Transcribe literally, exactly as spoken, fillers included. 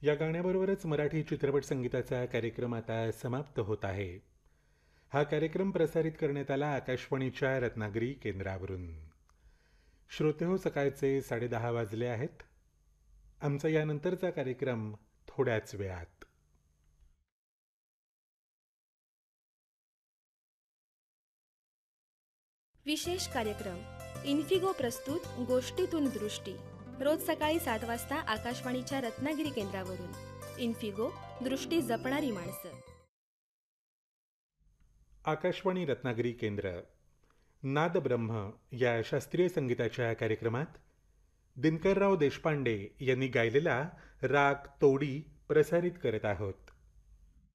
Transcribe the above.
या गाण्याबरोबरच मराठी चित्रपट संगीताचा कार्यक्रम आता समाप्त होत आहे. हा कार्यक्रम प्रसारित करण्यात आला आकाशवाणीच्या रत्नागिरी केंद्रावरून. श्रोतेहो, सकाळचे साडेदहा वाजले आहेत. आमचा यानंतरचा कार्यक्रम थोड्याच वेळात. विशेष कार्यक्रम इन्फिगो प्रस्तुत गोष्टीतून दृष्टी, रोज सकाळी सात वाजता आकाशवाणीच्या रत्नागिरी केंद्रावरून. इन्फिगो, दृष्टी जपणारी माणसं. आकाशवाणी रत्नागिरी केंद्र. नाद ब्रह्म या शास्त्रीय संगीताच्या कार्यक्रमात दिनकरराव देशपांडे यांनी गायलेला राग तोडी प्रसारित करत आहोत.